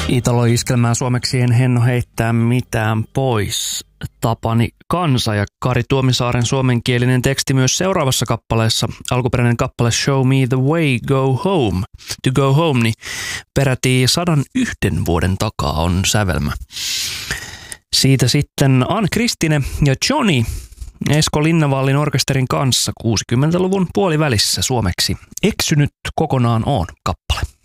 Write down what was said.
Italo-iskelmää suomeksi en henno heittää mitään pois. Tapani Kansa ja Kari Tuomisaaren suomenkielinen teksti myös seuraavassa kappaleessa. Alkuperäinen kappale Show Me the Way Go Home. To Go Home, niin peräti 101 vuoden takaa on sävelmä. Siitä sitten Ann Kristine ja Johnny Esko Linnavallin orkesterin kanssa 60-luvun puolivälissä suomeksi. Eksynyt kokonaan on kappale.